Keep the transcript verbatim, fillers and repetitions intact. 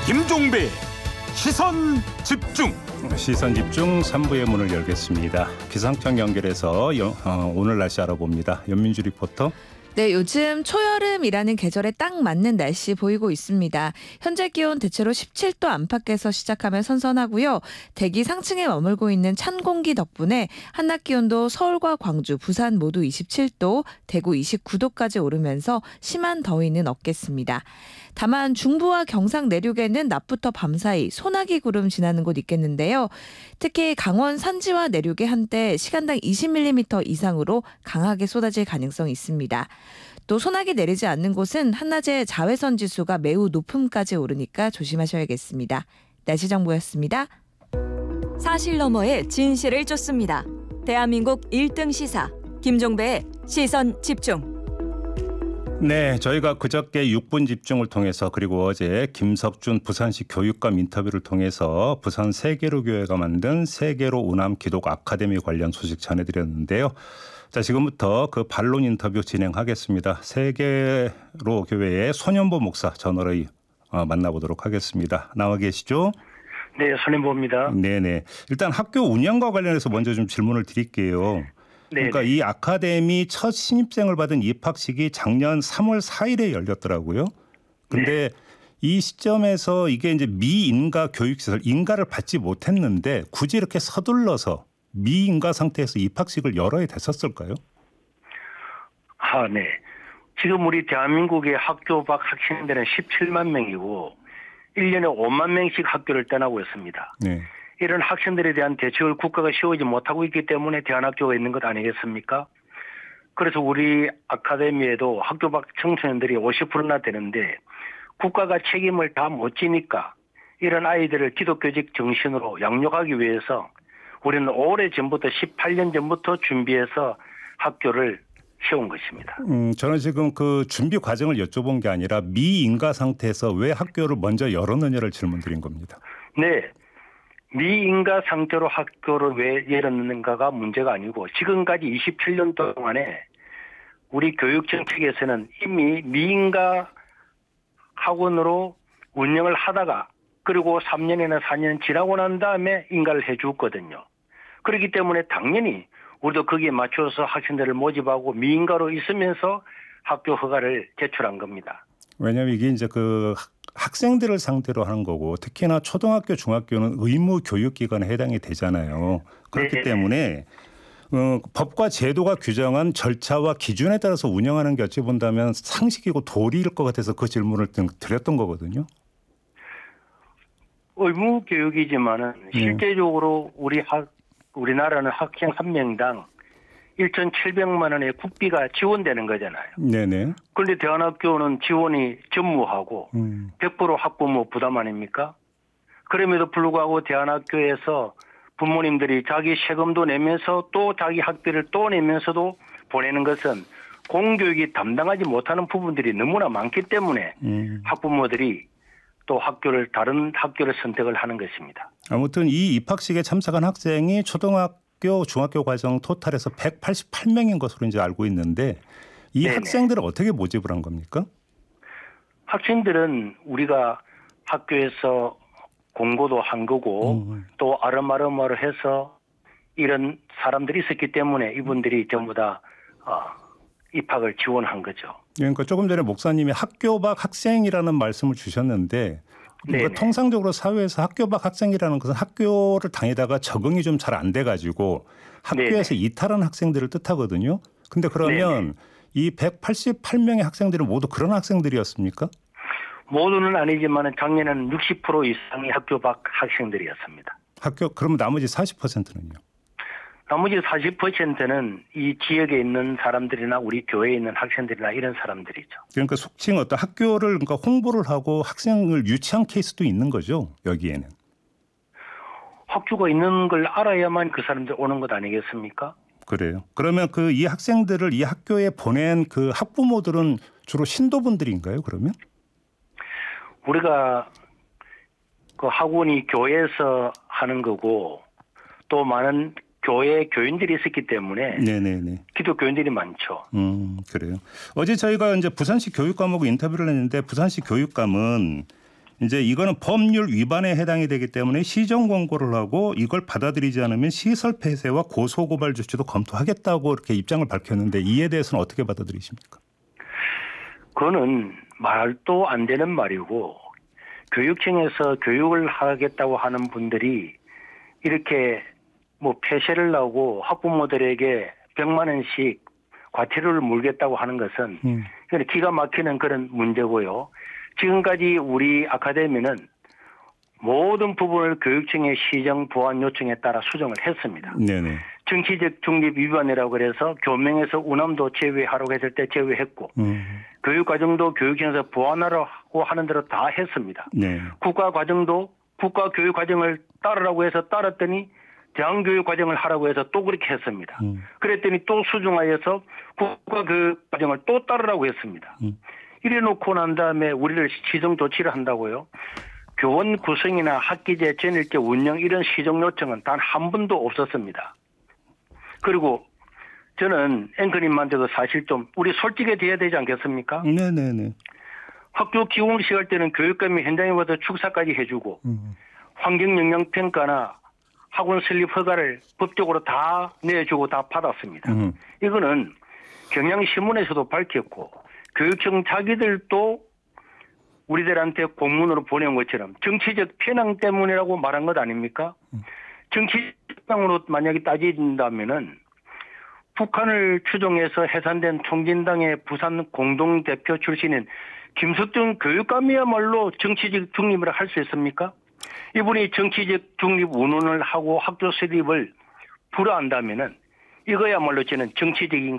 김종배 시선 집중. 시선 집중 삼 부의 문을 열겠습니다. 기상청 연결해서 여, 어, 오늘 날씨 알아봅니다. 연민주 리포터. 네, 요즘 초여름이라는 계절에 딱 맞는 날씨 보이고 있습니다. 현재 기온 대체로 십칠 도 안팎에서 시작하면 선선하고요. 대기 상층에 머물고 있는 찬 공기 덕분에 한낮 기온도 서울과 광주, 부산 모두 이십칠 도, 대구 이십구 도까지 오르면서 심한 더위는 없겠습니다. 다만 중부와 경상 내륙에는 낮부터 밤사이 소나기 구름 지나는 곳 있겠는데요. 특히 강원 산지와 내륙에 한때 시간당 이십 밀리미터 이상으로 강하게 쏟아질 가능성이 있습니다. 또 소나기 내리지 않는 곳은 한낮에 자외선 지수가 매우 높음까지 오르니까 조심하셔야겠습니다. 날씨 정보였습니다. 사실 너머의 진실을 쫓습니다. 대한민국 일 등 시사 김종배의 시선 집중. 네, 저희가 그저께 육 분 집중을 통해서 그리고 어제 김석준 부산시 교육감 인터뷰를 통해서 부산 세계로 교회가 만든 세계로 우남 기독 아카데미 관련 소식 전해드렸는데요. 자, 지금부터 그 반론 인터뷰 진행하겠습니다. 세계로 교회의 손현보 목사 전화로 어, 만나보도록 하겠습니다. 나와 계시죠? 네, 손현보입니다. 네네. 일단 학교 운영과 관련해서 먼저 좀 질문을 드릴게요. 그러니까 네네. 이 아카데미 첫 신입생을 받은 입학식이 작년 삼월 사일에 열렸더라고요. 근데 네. 이 시점에서 이게 이제 미인가 교육시설, 인가를 받지 못했는데 굳이 이렇게 서둘러서 미인가 상태에서 입학식을 열어야 됐었을까요? 아, 네. 지금 우리 대한민국의 학교 밖 학생들은 십칠만 명이고 일 년에 오만 명씩 학교를 떠나고 있습니다. 네. 이런 학생들에 대한 대책을 국가가 세우지 못하고 있기 때문에 대안학교가 있는 것 아니겠습니까? 그래서 우리 아카데미에도 학교 밖 청소년들이 오십 퍼센트나 되는데 국가가 책임을 다 못 지니까 이런 아이들을 기독교적 정신으로 양육하기 위해서 우리는 오래전부터 십팔 년 전부터 준비해서 학교를 세운 것입니다. 음, 저는 지금 그 준비 과정을 여쭤본 게 아니라 미인가 상태에서 왜 학교를 먼저 열었느냐를 질문드린 겁니다. 네. 미인가 상태로 학교를 왜 열었는가가 문제가 아니고 지금까지 이십칠 년 동안에 우리 교육정책에서는 이미 미인가 학원으로 운영을 하다가 그리고 삼 년이나 사 년 지나고 난 다음에 인가를 해 줬거든요. 그렇기 때문에 당연히 우리도 거기에 맞춰서 학생들을 모집하고 미인가로 있으면서 학교 허가를 제출한 겁니다. 왜냐하면 이게 이제 그 학생들을 상대로 하는 거고 특히나 초등학교, 중학교는 의무 교육기관에 해당이 되잖아요. 그렇기 네네. 때문에 어, 법과 제도가 규정한 절차와 기준에 따라서 운영하는 게 어찌 본다면 상식이고 도리일 것 같아서 그 질문을 드렸던 거거든요. 의무 교육이지만은 네. 실제적으로 우리 학 우리나라는 학생 한 명당 일천칠백만 원의 국비가 지원되는 거잖아요. 네네. 그런데 대안학교는 지원이 전무하고 음. 백 퍼센트 학부모 부담 아닙니까? 그럼에도 불구하고 대안학교에서 부모님들이 자기 세금도 내면서 또 자기 학비를 또 내면서도 보내는 것은 공교육이 담당하지 못하는 부분들이 너무나 많기 때문에 음. 학부모들이 또 학교를 다른 학교를 선택을 하는 것입니다. 아무튼 이 입학식에 참석한 학생이 초등학교 중학교 과정 토탈에서 백팔십팔 명인 것으로 이제 알고 있는데 이 네네. 학생들을 어떻게 모집을 한 겁니까? 학생들은 우리가 학교에서 공고도 한 거고 음. 또 아름아름으로 해서 이런 사람들이 있었기 때문에 이분들이 전부 다 어, 입학을 지원한 거죠. 그러니까 조금 전에 목사님이 학교 밖 학생이라는 말씀을 주셨는데 그러니까 통상적으로 사회에서 학교 밖 학생이라는 것은 학교를 다니다가 적응이 좀 잘 안 돼가지고 학교에서 네네. 이탈한 학생들을 뜻하거든요. 근데 그러면 네네. 이 백팔십팔 명의 학생들은 모두 그런 학생들이었습니까? 모두는 아니지만 작년에는 육십 퍼센트 이상이 학교 밖 학생들이었습니다. 학교 그러면 나머지 사십 퍼센트는요? 나머지 사십 퍼센트는 이 지역에 있는 사람들이나 우리 교회에 있는 학생들이나 이런 사람들이죠. 그러니까 속칭 어떤 학교를 그러니까 홍보를 하고 학생을 유치한 케이스도 있는 거죠, 여기에는. 학교가 있는 걸 알아야만 그 사람들 오는 것 아니겠습니까? 그래요. 그러면 그 이 학생들을 이 학교에 보낸 그 학부모들은 주로 신도분들인가요, 그러면? 우리가 그 학원이 교회에서 하는 거고 또 많은 교회 교인들이 있었기 때문에 네네네. 기독교인들이 많죠. 음, 그래요. 어제 저희가 이제 부산시 교육감하고 인터뷰를 했는데 부산시 교육감은 이제 이거는 법률 위반에 해당이 되기 때문에 시정 권고를 하고 이걸 받아들이지 않으면 시설 폐쇄와 고소 고발 조치도 검토하겠다고 이렇게 입장을 밝혔는데 이에 대해서는 어떻게 받아들이십니까? 그거는 말도 안 되는 말이고 교육청에서 교육을 하겠다고 하는 분들이 이렇게 뭐 폐쇄를 하고 학부모들에게 백만 원씩 과태료를 물겠다고 하는 것은 음. 기가 막히는 그런 문제고요. 지금까지 우리 아카데미는 모든 부분을 교육청의 시정 보완 요청에 따라 수정을 했습니다. 네네. 정치적 중립 위반이라고 그래서 교명에서 운함도 제외하라고 했을 때 제외했고 음. 교육과정도 교육청에서 보완하라고 하는 대로 다 했습니다. 네. 국가과정도 국가교육과정을 따르라고 해서 따랐더니 대학교육과정을 하라고 해서 또 그렇게 했습니다. 음. 그랬더니 또 수정하여서 국가교육과정을 또 따르라고 했습니다. 음. 이래 놓고 난 다음에 우리를 시정 조치를 한다고요. 교원 구성이나 학기제 전일제 운영 이런 시정 요청은 단 한 번도 없었습니다. 그리고 저는 앵커님한테도 사실 좀 우리 솔직해져야 되지 않겠습니까? 네네네. 학교 기공식 할 때는 교육감이 현장에 와서 축사까지 해주고 음. 환경영향평가나 학원 설립 허가를 법적으로 다 내주고 다 받았습니다. 음. 이거는 경향신문에서도 밝혔고 교육청 자기들도 우리들한테 공문으로 보낸 것처럼 정치적 편향 때문이라고 말한 것 아닙니까? 음. 정치적 편향으로 만약에 따진다면은 북한을 추종해서 해산된 총진당의 부산 공동대표 출신인 김석준 교육감이야말로 정치적 중립을 할 수 있습니까? 이분이 정치적 중립 운운을 하고 학교 설립을 불허한다면은 이거야말로 저는 정치적인